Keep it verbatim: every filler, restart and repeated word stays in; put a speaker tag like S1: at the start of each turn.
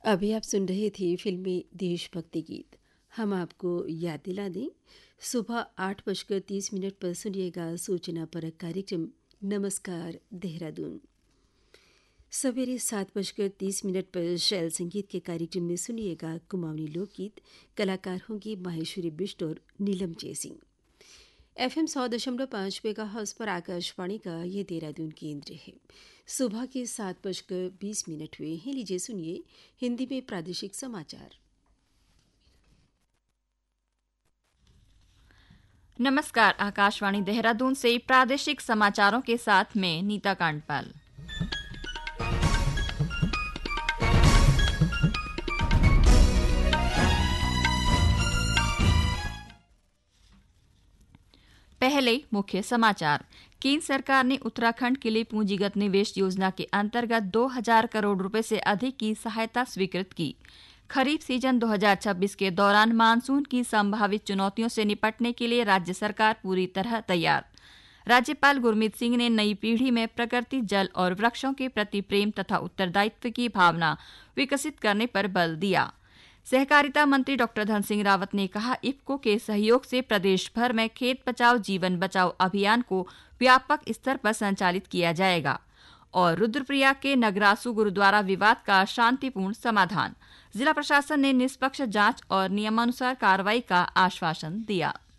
S1: अभी आप सुन रहे थे फिल्मी देशभक्ति गीत। हम आपको याद दिला दें, सुबह आठ बजकर तीस मिनट पर सुनिएगा सूचना परक कार्यक्रम नमस्कार देहरादून। सवेरे सात बजकर तीस मिनट पर शैल संगीत के कार्यक्रम में सुनिएगा कुमाऊनी लोकगीत। कलाकार होंगी माहेश्वरी बिष्ट और नीलम जयसिंह। एफ एम सौ दशमलव पाँच मेगा हर्ट्ज पर आकाशवाणी का ये देहरादून केंद्र है। सुबह के सात बजकर बीस मिनट हुए हैं। लीजिए सुनिए हिंदी में प्रादेशिक समाचार।
S2: नमस्कार, आकाशवाणी देहरादून से प्रादेशिक समाचारों के साथ मैं नीता कांडपाल। पहले मुख्य समाचार। केंद्र सरकार ने उत्तराखंड के लिए पूंजीगत निवेश योजना के अंतर्गत दो हज़ार करोड़ रुपए से अधिक की सहायता स्वीकृत की। खरीफ सीजन दो हज़ार छब्बीस के दौरान मानसून की संभावित चुनौतियों से निपटने के लिए राज्य सरकार पूरी तरह तैयार। राज्यपाल गुरमीत सिंह ने नई पीढ़ी में प्रकृति, जल और वृक्षों के प्रति प्रेम तथा उत्तरदायित्व की भावना विकसित करने पर बल दिया। सहकारिता मंत्री डॉक्टर धन सिंह रावत ने कहा, इफ्को के सहयोग से प्रदेश भर में खेत बचाओ जीवन बचाओ अभियान को व्यापक स्तर पर संचालित किया जाएगा। और रुद्रप्रयाग के नगरासू गुरुद्वारा विवाद का शांतिपूर्ण समाधान। जिला प्रशासन ने निष्पक्ष जांच और नियमानुसार कार्रवाई का आश्वासन दिया।